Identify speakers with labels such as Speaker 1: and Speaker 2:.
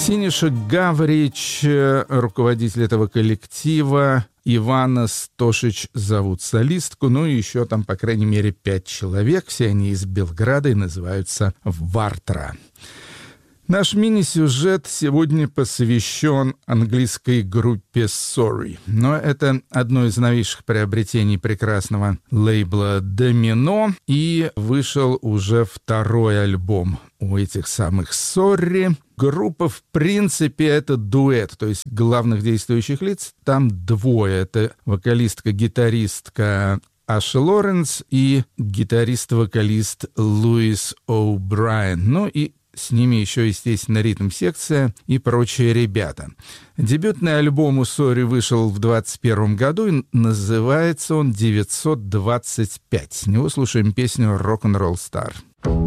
Speaker 1: Синиша Гаврич, руководитель этого коллектива, Ивана Стошич зовут солистку, ну и еще там, по крайней мере, 5 человек, все они из Белграда и называются «Вартра». Наш мини-сюжет сегодня посвящен английской группе Sorry. Но это одно из новейших приобретений прекрасного лейбла Domino. И вышел уже второй альбом у этих самых Sorry. Группа, в принципе, это дуэт, то есть главных действующих лиц там двое. Это вокалистка-гитаристка Аша Лоренс и гитарист-вокалист Луис О'Брайен. Ну и с ними еще, естественно, ритм-секция и прочие ребята. Дебютный альбом у Sorry вышел в 2021 году, и называется он «925». С него слушаем песню «Rock'n'Roll Star».